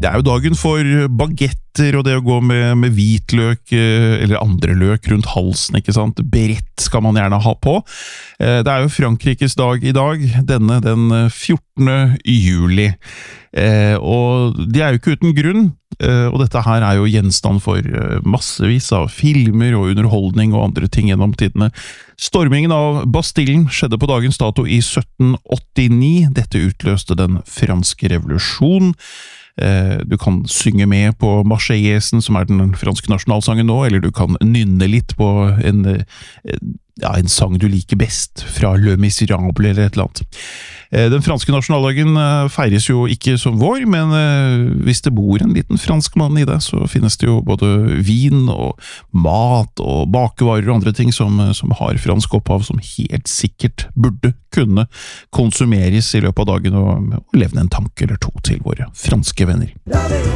Det jo dagen for bagetter og det å gå med hvitløk eller andre løk rundt halsen, ikke sant? Brett skal man gjerne ha på. Det jo Frankrikes dag i dag, den 14. juli. Og de jo ikke uten grunn, og dette her jo gjenstand for massevis av filmer og underholdning og andre ting gjennom tidene. Stormingen av Bastillen skjedde på dagens dato i 1789. Dette utløste den franske revolusjon. Du kan synge med på Marseillaisen, som den franske nasjonalsangen nå, eller du kan nynne litt på en sang du liker best, fra Le Miserable eller et eller annet. Den franske nasjonaldagen feires jo ikke som vår, men hvis det bor en liten franskmann i det, så finnes det jo både vin og mat og bakevarer og andre ting som har fransk opphav, som helt sikkert burde kunne konsumeres i løpet av dagen og levne en tanke eller to til våre franske venner.